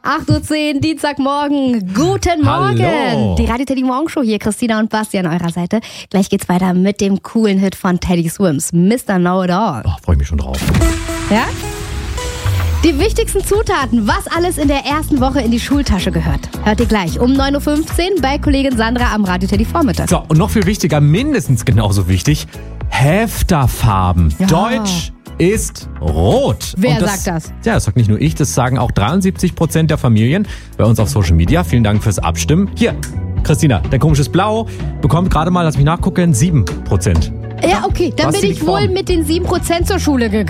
8:10 Uhr, Dienstagmorgen. Guten Morgen. Hallo. Die Radio Teddy Morgenshow hier. Christina und Basti an eurer Seite. Gleich geht's weiter mit dem coolen Hit von Teddy Swims. Mr. Know It All. Freue ich mich schon drauf. Ja? Die wichtigsten Zutaten, was alles in der ersten Woche in die Schultasche gehört. Hört ihr gleich um 9:15 Uhr bei Kollegin Sandra am Radio Teddy Vormittag. So, und noch viel wichtiger, mindestens genauso wichtig, Hefterfarben. Ja. Deutsch ist rot. Wer und sagt das? Ja, das sagt nicht nur ich, das sagen auch 73% der Familien bei uns auf Social Media. Vielen Dank fürs Abstimmen. Hier, Christina, dein komisches Blau bekommt gerade mal, lass mich nachgucken, 7%. Ja, okay, dann Was bin die ich wohl Form? mit den 7% zur Schule gegangen.